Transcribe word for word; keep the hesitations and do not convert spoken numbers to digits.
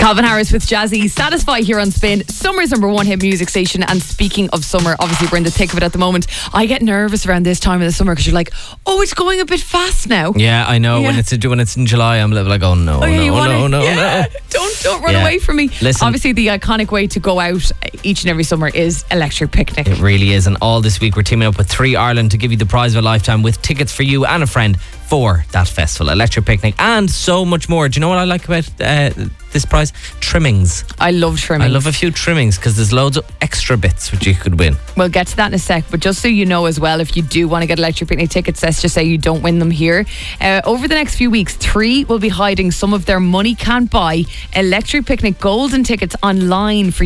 Calvin Harris with Jazzy, Satisfy here on Spin, summer's number one hit music station. And speaking of summer, obviously we're in the thick of it at the moment. I get nervous around this time of the summer because you're like, oh, it's going a bit fast now. Yeah, I know. Yeah. When it's when it's in July, I'm like, oh no, oh, yeah, no, wanna, no, no, yeah. no. Don't don't run yeah. away from me. Listen, obviously the iconic way to go out each and every summer is Electric Picnic. It really is, and all this week we're teaming up with Three Ireland to give you the prize of a lifetime with tickets for you and a friend for that festival, Electric Picnic, and so much more. Do you know what I like about uh, this prize? Trimmings. I love trimmings. I love a few trimmings because there's loads of extra bits which you could win. We'll get to that in a sec, but just so you know as well, if you do want to get Electric Picnic tickets, let's just say you don't win them here. Uh, over the next few weeks, Three will be hiding some of their money can't buy Electric Picnic golden tickets online for